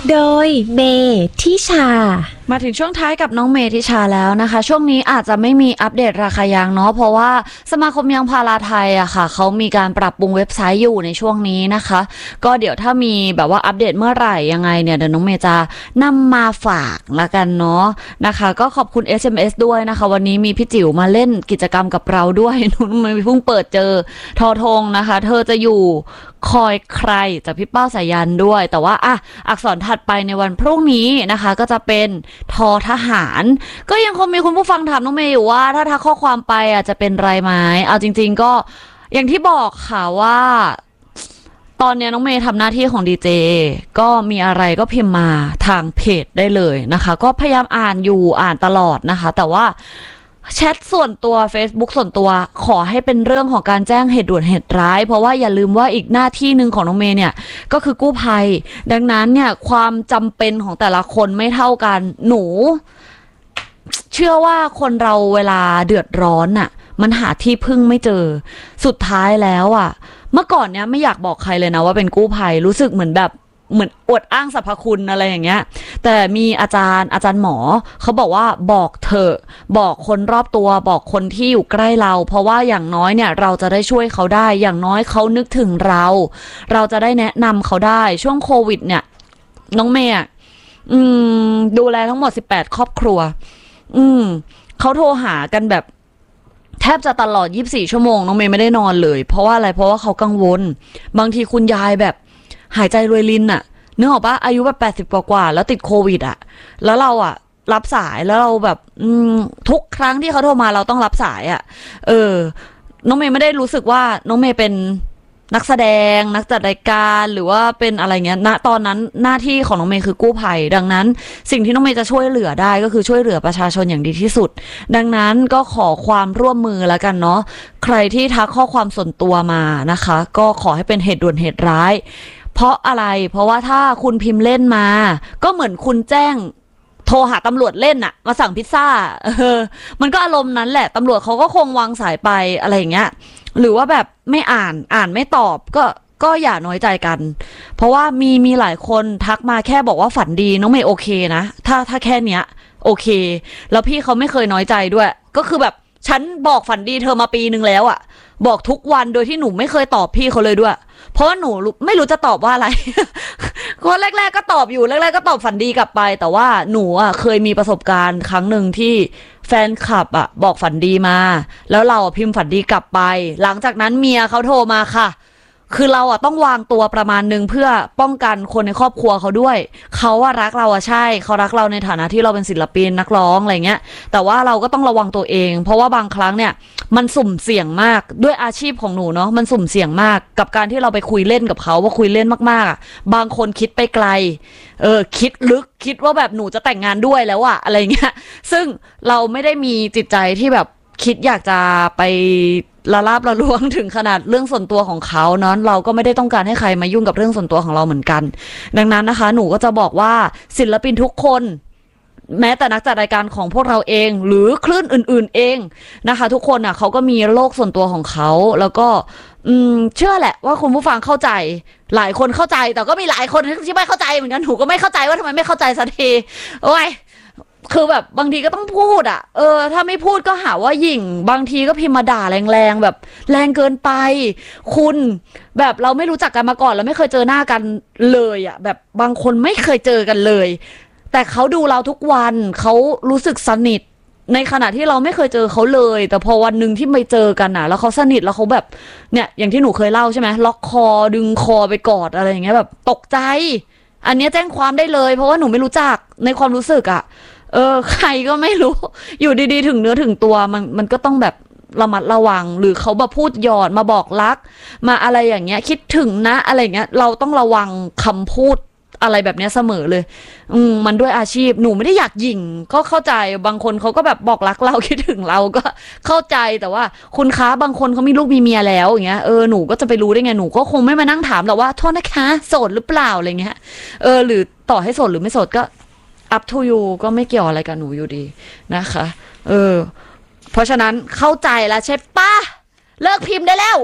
โดยเมทิชามาถึงช่วงท้ายกับน้องเมทิชาแล้วนะคะช่วงนี้อาจจะไม่มีอัปเดตราคายางเนาะเพราะว่าสมาคมยางพาราไทยอะค่ะเขามีการปรับปรุงเว็บไซต์อยู่ในช่วงนี้นะคะก็เดี๋ยวถ้ามีแบบว่าอัปเดตเมื่อไหร่ยังไงเนี่ยเดี๋ยวน้องเมจะนำมาฝากละกันเนาะนะคะก็ขอบคุณ SMS ด้วยนะคะวันนี้มีพี่จิ๋วมาเล่นกิจกรรมกับเราด้วยน้องเมเพิ่งเปิดเจอทอทงนะคะเธอจะอยู่คอยใครจากพี่เป้าสายันด้วยแต่ว่าอักษรถัดไปในวันพรุ่งนี้นะคะก็จะเป็นทอทหารก็ยังคงมีคุณผู้ฟังถามน้องเมย์อยู่ว่าถ้าทักข้อความไปจะเป็นไรไหมเอาจริงๆก็อย่างที่บอกค่ะว่าตอนนี้น้องเมย์ทำหน้าที่ของดีเจก็มีอะไรก็พิมพ์มาทางเพจได้เลยนะคะก็พยายามอ่านตลอดนะคะแต่ว่าแชทส่วนตัว Facebook ส่วนตัวขอให้เป็นเรื่องของการแจ้งเหตุด่วนเหตุร้ายเพราะว่าอย่าลืมว่าอีกหน้าที่หนึ่งของน้องเมย์เนี่ยก็คือกู้ภัยดังนั้นเนี่ยความจำเป็นของแต่ละคนไม่เท่ากันหนูเชื่อว่าคนเราเวลาเดือดร้อนน่ะมันหาที่พึ่งไม่เจอสุดท้ายแล้วเมื่อก่อนเนี่ยไม่อยากบอกใครเลยนะว่าเป็นกู้ภัยรู้สึกเหมือนอวดอ้างสรรพคุณอะไรอย่างเงี้ยแต่มีอาจารย์หมอเขาบอกว่าบอกเถอะบอกคนรอบตัวบอกคนที่อยู่ใกล้เราเพราะว่าอย่างน้อยเนี่ยเราจะได้ช่วยเขาได้อย่างน้อยเขานึกถึงเราจะได้แนะนำเขาได้ช่วงโควิดเนี่ยน้องเมย์ดูแลทั้งหมด18ครอบครัวเขาโทรหากันแบบแทบจะตลอด24ชั่วโมงน้องเมย์ไม่ได้นอนเลยเพราะว่าอะไรเพราะว่าเขากังวลบางทีคุณยายแบบหายใจรวยรินนึกออกปะอายุแบบ80กว่าแล้วติดโควิดแล้วเรารับสายแล้วเราแบบทุกครั้งที่เขาโทรมาเราต้องรับสายน้องเมย์ไม่ได้รู้สึกว่าน้องเมย์เป็นนักแสดงนักจัดรายการหรือว่าเป็นอะไรเงี้ยณตอนนั้นหน้าที่ของน้องเมย์คือกู้ภัยดังนั้นสิ่งที่น้องเมย์จะช่วยเหลือได้ก็คือช่วยเหลือประชาชนอย่างดีที่สุดดังนั้นก็ขอความร่วมมือแล้วกันเนาะใครที่ทักข้อความส่วนตัวมานะคะก็ขอให้เป็นเหตุด่วนเหตุร้ายเพราะอะไรเพราะว่าถ้าคุณพิมพ์เล่นมาก็เหมือนคุณแจ้งโทรหาตำรวจเล่นมาสั่งพิซซ่ามันก็อารมณ์นั้นแหละตำรวจเขาก็คงวางสายไปอะไรอย่างเงี้ยหรือว่าแบบไม่อ่านไม่ตอบก็อย่าน้อยใจกันเพราะว่ามีหลายคนทักมาแค่บอกว่าฝันดีน้องเมย์โอเคนะถ้าแค่เนี้ยโอเคแล้วพี่เขาไม่เคยน้อยใจด้วยก็คือแบบฉันบอกฝันดีเธอมาปีนึงแล้วบอกทุกวันโดยที่หนูไม่เคยตอบพี่เขาเลยด้วยเพราะว่าหนูไม่รู้จะตอบว่าอะไร ก็แรกๆก็ตอบอยู่แรกๆก็ตอบฝันดีกลับไปแต่ว่าหนูเคยมีประสบการณ์ครั้งหนึ่งที่แฟนคลับบอกฝันดีมาแล้วเราพิมพ์ฝันดีกลับไปหลังจากนั้นเมียเขาโทรมาค่ะคือเราต้องวางตัวประมาณนึงเพื่อป้องกันคนในครอบครัวเขาด้วยเขารักเราใช่เขารักเราในฐานะที่เราเป็นศิลปินนักร้องอะไรเงี้ยแต่ว่าเราก็ต้องระวังตัวเองเพราะว่าบางครั้งเนี่ยมันสุ่มเสี่ยงมากด้วยอาชีพของหนูเนาะมันสุ่มเสี่ยงมากกับการที่เราไปคุยเล่นกับเขาว่าคุยเล่นมากๆบางคนคิดไปไกลคิดลึกคิดว่าแบบหนูจะแต่งงานด้วยแล้วอะไรเงี้ยซึ่งเราไม่ได้มีจิตใจที่แบบคิดอยากจะไปละลาบละล้วงถึงขนาดเรื่องส่วนตัวของเขาเนาะเราก็ไม่ได้ต้องการให้ใครมายุ่งกับเรื่องส่วนตัวของเราเหมือนกันดังนั้นนะคะหนูก็จะบอกว่าศิลปินทุกคนแม้แต่นักจัดรายการของพวกเราเองหรือคลื่นอื่นๆเองนะคะทุกคนเขาก็มีโลกส่วนตัวของเขาแล้วก็เชื่อแหละว่าคุณผู้ฟังเข้าใจหลายคนเข้าใจแต่ก็มีหลายคนที่ไม่เข้าใจเหมือนกันหนูก็ไม่เข้าใจว่าทำไมไม่เข้าใจสักทีโอ้ยคือแบบบางทีก็ต้องพูดถ้าไม่พูดก็หาว่าหยิ่งบางทีก็พิมพ์มาด่าแรงๆแบบแรงเกินไปคุณแบบเราไม่รู้จักกันมาก่อนเราไม่เคยเจอหน้ากันเลยแบบบางคนไม่เคยเจอกันเลยแต่เขาดูเราทุกวันเขารู้สึกสนิทในขณะที่เราไม่เคยเจอเขาเลยแต่พอวันหนึ่งที่ไปเจอกันแล้วเขาสนิทแล้วเขาแบบเนี่ยอย่างที่หนูเคยเล่าใช่ไหมล็อกคอดึงคอไปกอดอะไรอย่างเงี้ยแบบตกใจอันนี้แจ้งความได้เลยเพราะว่าหนูไม่รู้จักในความรู้สึกใครก็ไม่รู้อยู่ดีๆถึงเนื้อถึงตัวมันก็ต้องแบบระมัดระวังหรือเขามาพูดหยอดมาบอกรักมาอะไรอย่างเงี้ยคิดถึงนะอะไรเงี้ยเราต้องระวังคำพูดอะไรแบบนี้เสมอเลยมันด้วยอาชีพหนูไม่ได้อยากหยิ่งก็เข้าใจบางคนเขาก็แบบบอกรักเราคิดถึงเราก็เข้าใจแต่ว่าคุณคะบางคนเขามีลูกมีเมียแล้วอย่างเงี้ยหนูก็จะไปรู้ได้ไงหนูก็คงไม่มานั่งถามหรอกว่าโทษนะคะโสดหรือเปล่าอะไรเงี้ยหรือต่อให้โสดหรือไม่โสดก็up to you ก็ไม่เกี่ยวอะไรกับหนูอยู่ดีนะคะเพราะฉะนั้นเข้าใจแล้วใช่ปะเลิกพิมพ์ได้แล้ว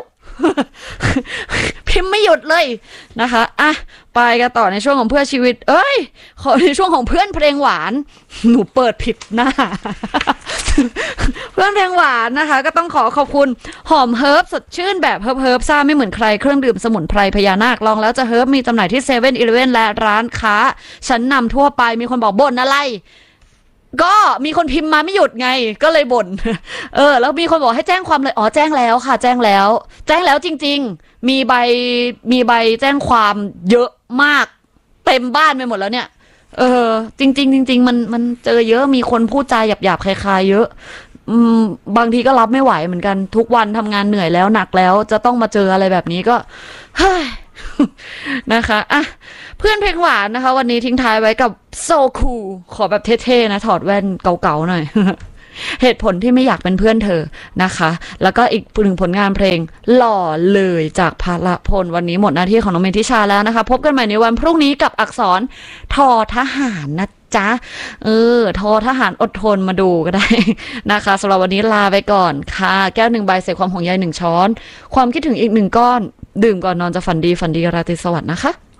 พิมพ์ไม่หยุดเลยนะคะอ่ะไปกันต่อในช่วงของเพื่อชีวิตขอในช่วงของเพื่อนเพลงหวานหนูเปิดผิดหน้า เพื่อนเพลงหวานนะคะก็ต้องขอบคุณหอมเฮิร์บสดชื่นแบบเฮิร์บซ่าไม่เหมือนใครเครื่องดื่มสมุนไพรพญานาคลองแล้วจะเฮิร์บมีจำหน่ายที่7-11และร้านค้าชั้นนำทั่วไปมีคนบอกบ่นอะไรก็มีคนพิมพ์มาไม่หยุดไงก็เลยบ่น แล้วมีคนบอกให้แจ้งความเลยแจ้งแล้วค่ะแจ้งแล้วจริงๆมีใบแจ้งความเยอะมากเต็มบ้านไปหมดแล้วเนี่ยจริงมันเจอเยอะมีคนพูดจาหยาบๆคล้ายๆเยอะบางทีก็รับไม่ไหวเหมือนกันทุกวันทำงานเหนื่อยแล้วหนักแล้วจะต้องมาเจออะไรแบบนี้ก็เฮ้ย นะคะอ่ะเพื่อนเพลงหวานนะคะวันนี้ทิ้งท้ายไว้กับโซคูขอแบบเท่ๆนะถอดแว่นเก่าๆหน่อย เหตุผลที่ไม่อยากเป็นเพื่อนเธอนะคะแล้วก็อีกหนึ่งผลงานเพลงหล่อเลยจากพละพลวันนี้หมดหน้าที่ของน้องเมธิชาแล้วนะคะพบกันใหม่ในวันพรุ่งนี้กับอักษรทอทหารนะจ๊ะทอทหารอดทนมาดูก็ได้ นะคะสำหรับวันนี้ลาไปก่อนค่ะแก้ว1 ใบใส่ความห่วงใย1 ช้อนความคิดถึงอีก1 ก้อนดื่มก่อนนอนจะฝันดีราตรีสวัสดิ์นะคะ